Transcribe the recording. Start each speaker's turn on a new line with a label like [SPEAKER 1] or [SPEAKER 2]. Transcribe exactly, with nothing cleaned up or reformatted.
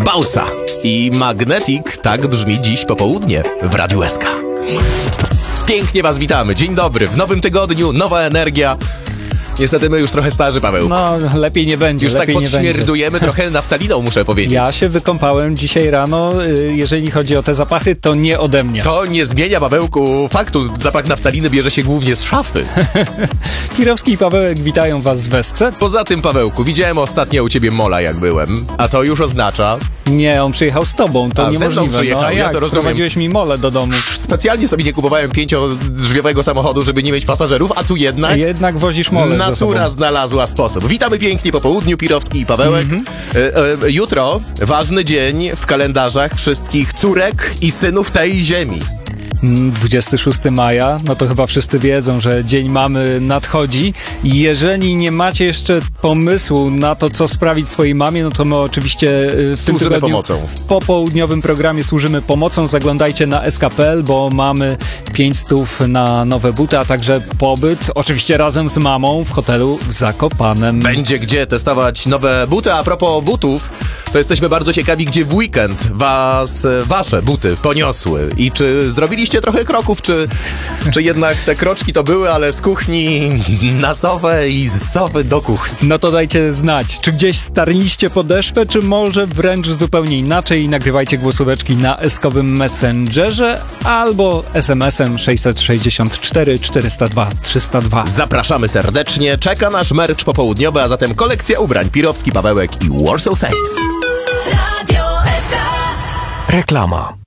[SPEAKER 1] Bausa i Magnetic, tak brzmi dziś popołudnie w Radiu S K. Pięknie was witamy, dzień dobry, w nowym tygodniu, nowa energia. Niestety my już trochę starzy, Paweł.
[SPEAKER 2] No, lepiej nie będzie.
[SPEAKER 1] Już
[SPEAKER 2] lepiej
[SPEAKER 1] tak podśmierdujemy trochę naftaliną, muszę powiedzieć.
[SPEAKER 2] Ja się wykąpałem dzisiaj rano, jeżeli chodzi o te zapachy, to nie ode mnie.
[SPEAKER 1] To nie zmienia, Pawełku, faktu. Zapach naftaliny bierze się głównie z szafy.
[SPEAKER 2] Pirowski i Pawełek witają was z Wesce.
[SPEAKER 1] Poza tym, Pawełku, widziałem ostatnio u ciebie mola, jak byłem, a to już oznacza...
[SPEAKER 2] Nie, on przyjechał z tobą, to
[SPEAKER 1] a,
[SPEAKER 2] niemożliwe.
[SPEAKER 1] Ze mną przyjechał,
[SPEAKER 2] no, a
[SPEAKER 1] ja
[SPEAKER 2] jak?
[SPEAKER 1] to rozumiem.
[SPEAKER 2] Prowadziłeś mi molę do domu.
[SPEAKER 1] Specjalnie sobie nie kupowałem pięciodrzwiowego samochodu, żeby nie mieć pasażerów, a tu jednak...
[SPEAKER 2] Jednak wozisz molę
[SPEAKER 1] Natura znalazła sposób. Witamy pięknie po południu, Pirowski i Pawełek. Mm-hmm. E, e, jutro ważny dzień w kalendarzach wszystkich córek i synów tej ziemi.
[SPEAKER 2] dwudziestego szóstego maja, no to chyba wszyscy wiedzą, że Dzień Mamy nadchodzi. Jeżeli nie macie jeszcze pomysłu na to, co sprawić swojej mamie, no to my oczywiście w
[SPEAKER 1] służymy
[SPEAKER 2] tym tygodniu,
[SPEAKER 1] pomocą.
[SPEAKER 2] W popołudniowym programie służymy pomocą. Zaglądajcie na s k kropka p l, bo mamy pięć stów na nowe buty, a także pobyt, oczywiście razem z mamą w hotelu w Zakopanem.
[SPEAKER 1] Będzie gdzie testować nowe buty. A propos butów, to jesteśmy bardzo ciekawi, gdzie w weekend was, wasze buty poniosły i czy zrobiliście trochę kroków, czy, czy jednak te kroczki to były, ale z kuchni na sofę i z sofy do kuchni.
[SPEAKER 2] No to dajcie znać, czy gdzieś starliście podeszwę, czy może wręcz zupełnie inaczej. Nagrywajcie głosóweczki na eskowym Messengerze albo es em esem sześćset sześćdziesiąt cztery czterysta dwa trzysta dwa.
[SPEAKER 1] Zapraszamy serdecznie, czeka nasz merch popołudniowy, a zatem kolekcja ubrań Pirowski, Pawełek i Warsaw Saints.
[SPEAKER 3] Radio S K.
[SPEAKER 4] Reklama.